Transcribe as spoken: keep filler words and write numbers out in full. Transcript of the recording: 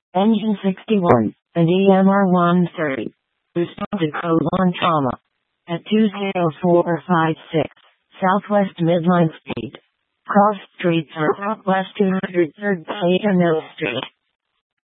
Engine sixty-one, and E M R one thirty. Responded code one trauma. At two zero four five six, Southwest Midline Street. Cross streets are Southwest two hundred third Payton Street.